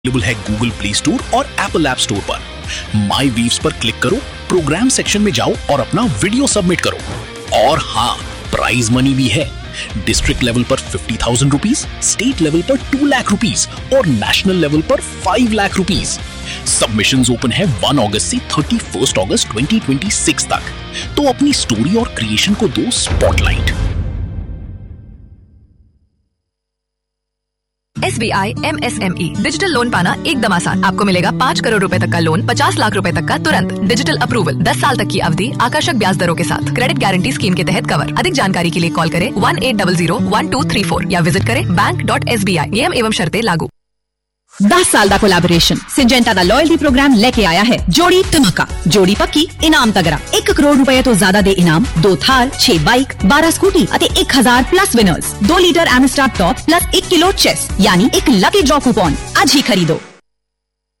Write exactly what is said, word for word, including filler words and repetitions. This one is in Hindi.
अवेलेबल है गूगल प्ले स्टोर और एप्पल ऐप स्टोर पर। माई वीव्स पर क्लिक करो, प्रोग्राम सेक्शन में जाओ और अपना वीडियो सबमिट करो। और हाँ, प्राइज मनी भी है। डिस्ट्रिक्ट लेवल पर fifty thousand rupees, state level पर टू लाख रुपीज और नेशनल लेवल पर five lakh rupees. Submissions open है वन अगस्त से थर्टी फर्स्ट अगस्त ट्वेंटी ट्वेंटी सिक्स तक। तो अपनी स्टोरी और क्रिएशन को दो spotlight. S B I am S M E digital loan पाना एकदम आसान। आपको मिलेगा पाँच करोड़ रुपए तक का लोन, पचास लाख रुपए तक का तुरंत, डिजिटल अप्रूवल, दस साल तक की अवधि, आकर्षक ब्याज दरों के साथ, क्रेडिट गारंटी स्कीम के तहत कवर। अधिक जानकारी के लिए कॉल करें one eight double zero one two three four या विजिट करें bank dot S B I. नियम एवं शर्तें लागू। दस साल का कोलैबोरेशन सिंजेंटा का लॉयल्टी प्रोग्राम लेके आया है जोड़ी धमाका। जोड़ी पक्की इनाम तगड़ा। एक करोड़ रुपए तो ज्यादा दे इनाम, दो थार, छह बाइक, बारह स्कूटी अते एक हजार प्लस विनर्स, दो लीटर एमिस्टार टॉप प्लस एक किलो चेस यानी एक लकी ड्रॉ कूपन। आज ही खरीदो।